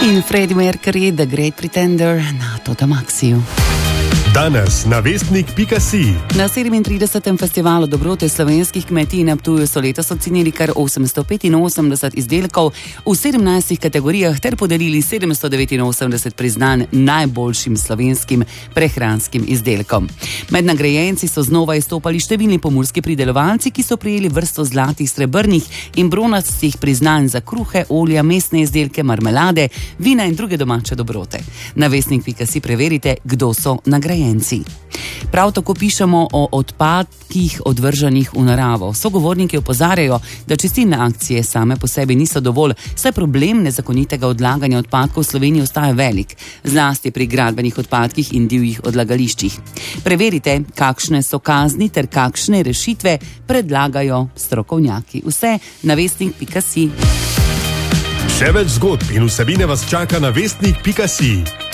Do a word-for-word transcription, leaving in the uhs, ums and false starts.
In Freddie Mercury, The Great Pretender, na Toda Maxiju. Danes na vestnik pika si. Na sedemintridesetem festivalu dobrote slovenskih kmetij na Ptuju so letos ocenili kar osemsto petinosemdeset izdelkov v sedemnajstih kategorijah ter podelili sedemsto devetinosemdeset priznanj najboljšim slovenskim prehranskim izdelkom. Med nagrajenci so znova izstopali številni pomurski pridelovalci, ki so prejeli vrsto zlatih, srebrnih in bronastih priznanj za kruhe, olja, mesne izdelke, marmelade, vina in druge domače dobrote. Na vestnik pika si preverite, kdo so nagrajenci. Prav tako pišemo o odpadkih odvrženih v naravo. Sogovorniki opozarjajo, da čistilne akcije same po sebi niso dovolj, saj problem nezakonitega odlaganja odpadkov v Sloveniji ostaja velik, zlasti pri gradbenih odpadkih in divjih odlagališčih. Preverite, kakšne so kazni ter kakšne rešitve predlagajo strokovnjaki. Vse na vestnik pika si. Še več zgodb in vsebine vas čaka na vestnik pika si.